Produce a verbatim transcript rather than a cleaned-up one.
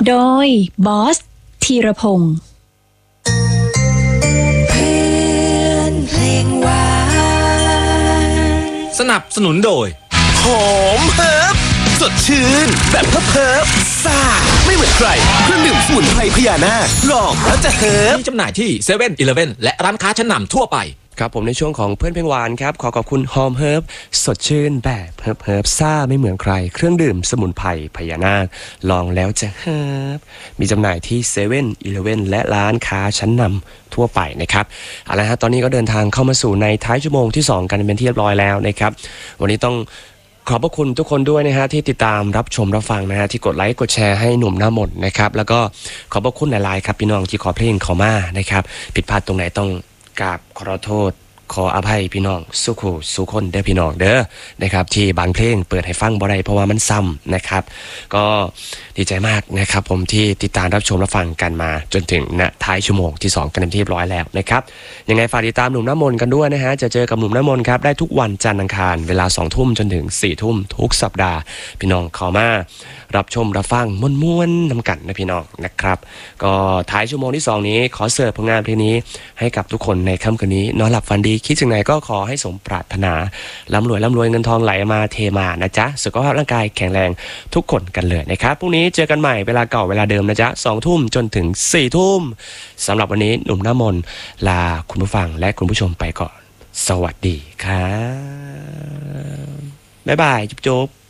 โดยบอสธีรพงศ์เพื่อนเพลงหวานสนับสนุนโดยหอมเฮิร์บสดชื่นแบบเฮิร์บเฮิร์บซ่าไม่เหมือนใครเครื่องดื่มสมุนไพรพญานาคลองแล้วจะเฮิร์บมีจำหน่ายที่เซเว่นอีเลฟเว่นและร้านค้าชั้นนำทั่วไปครับผมในช่วงของเพื่อนเพลงหวานครับขอขอบคุณหอมเฮิร์บสดชื่นแบบเฮิร์บเฮิร์บซ่าไม่เหมือนใครเครื่องดื่มสมุนไพรพญานาคลองแล้วจะเฮิร์บมีจำหน่ายที่เซเว่นอีเลฟเว่นและร้านค้าชั้นนำทั่วไปนะครับเอาละฮะตอนนี้ก็เดินทางเข้ามาสู่ในท้ายชั่วโมงที่สองกันเป็นที่เรียบร้อยแล้วนะครับวันนี้ต้องขอบพระคุณทุกคนด้วยนะฮะที่ติดตามรับชมรับฟังนะฮะที่กดไลค์กดแชร์ให้หนุ่มหน้ามนต์นะครับแล้วก็ขอบพระคุณหลายๆครับพี่น้องที่ขอเพลงเขามานะครับผิดพลาดตรงไหนต้องกราบขอโทษขออภัยพี่น้องสุขุสุคนเด้อพี่น้องเด้อนะครับที่บางเพลงเปิดให้ฟังบ่ได้เพราะว่ามันซ้ำนะครับก็ดีใจมากนะครับผมที่ติดตามรับชมรับฟังกันมาจนถึงณท้ายชั่วโมงที่สองกันเต็มที่เรียบร้อยแล้วนะครับยังไงฝากติดตามหนุ่มน้ำมนต์กันด้วยนะฮะจะเจอกับหนุ่มน้ำมนต์ครับได้ทุกวันจันทร์อังคารเวลาสองทุ่มจนถึงสี่ทุ่มทุกสัปดาห์พี่น้องเข้ามารับชมรับฟังม่วนๆนำกันนะพี่น้องนะครับก็ท้ายชั่วโมงที่สองนี้ขอเสิร์ฟผลงานเพลงนี้ให้กับทุกคนในค่ำคืนนี้นอนหลับฝันดีคิดถึงไหนก็ขอให้สมปรารถนาร่ำรวยร่ำรวยเงินทองไหลมาเทมานะจ๊ะสุขภาพร่างกายแข็งแรงทุกคนกันเลยนะครับพรุ่งนี้เจอกันใหม่เวลาเก่าเวลาเดิมนะจ๊ะสองทุ่มจนถึงสี่ทุ่มสำหรับวันนี้หนุ่มน้ำมนต์ลาคุณผู้ฟังและคุณผู้ชมไปก่อนสวัสดีครับบ๊ายบายจุ๊บ